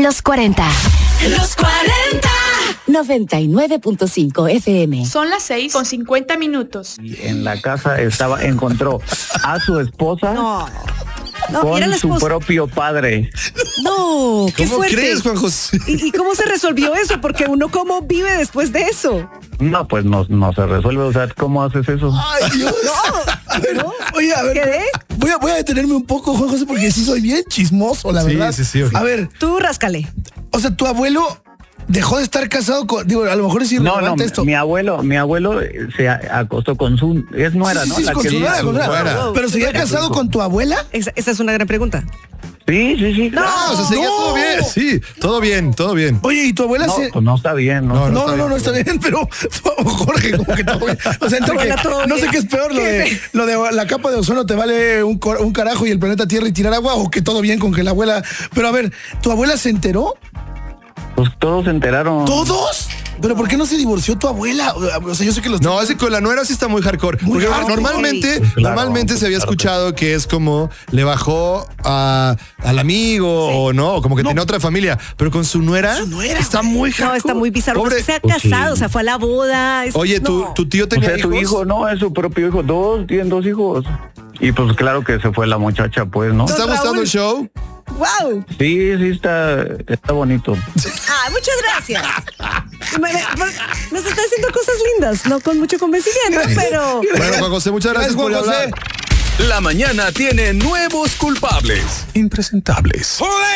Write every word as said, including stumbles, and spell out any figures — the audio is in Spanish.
Los cuarenta. Los cuarenta. noventa y nueve punto cinco F M. Son las seis con cincuenta minutos. Y en la casa estaba, encontró a su esposa No. No, con era la su esposa. propio padre. No, qué ¿Cómo fuerte. crees, Juan José? ¿Y, ¿Y cómo se resolvió eso? Porque uno cómo vive después de eso. No, pues no, no se resuelve. O sea, ¿cómo haces eso? Ay, Dios. No, A ver, ¿no? oye, a ver. ¿Quedé? Voy a, voy a detenerme un poco, Juan José, porque sí soy bien chismoso, la Sí, verdad. sí, sí, ok. A ver, Tú ráscale. o sea, tu abuelo dejó de estar casado con. Digo, a lo mejor es No, no, irrelevante esto. mi abuelo, mi abuelo eh, se a- acostó con su, es nuera, Sí, ¿no? sí, sí, La con que su vive nuera, con con su su nuera. nuera. Pero seguía casado con tu abuela. Esa, esa es una gran pregunta. Sí, sí, sí. claro. Ah, o sea, seguía no. todo bien. Sí, todo bien, todo bien. Oye, ¿y tu abuela No, se.? pues no está bien, ¿no? No, No, no, no, no está bien, pero Jorge, como que todo bien. O sea, entre Abuela, que todo no sé bien. qué es peor, lo de, lo de la capa de ozono te vale un, cor- un carajo y el planeta Tierra y tirar agua, o que todo bien con que la abuela. Pero a ver, ¿tu abuela se enteró? Pues todos se enteraron. ¿Todos? ¿Pero por qué no se divorció tu abuela? O sea, yo sé que los. No, así con la nuera sí está muy hardcore. Muy Porque hardcore. normalmente, Pues claro, normalmente se había claro. escuchado que es como le bajó a, al amigo o no, o como que No. tenía otra familia. Pero con su nuera, Su nuera, está güey. muy hardcore. No, está muy bizarro. Pobre- Porque se ha Pues sí. casado, o sea, fue a la boda. es- Oye, ¿tu, no. tu tío O tenía sea, su hijos? hijo, no, es su propio hijo. Dos, tienen dos hijos. Y pues claro que se fue la muchacha, pues, ¿no? ¿Te está Don gustando Raúl. el show? ¡Wow! Sí, sí, está, está bonito. Ah, muchas gracias. Me- me- Nos está haciendo cosas lindas, no con mucho convencimiento, pero... Bueno, Juan José, muchas gracias, Gracias, por Juan hablar. José. La mañana tiene nuevos culpables. Impresentables.